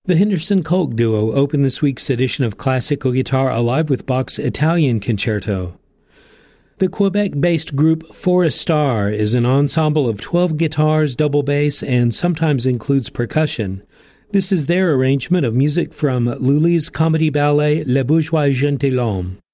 The Henderson Kolk Duo opened this week's edition of Classical Guitar Alive with Bach's Italian Concerto. The Quebec-based group Forestar is an ensemble of 12 guitars, double bass, and sometimes includes percussion. This is their arrangement of music from Lully's comedy ballet Le Bourgeois Gentilhomme.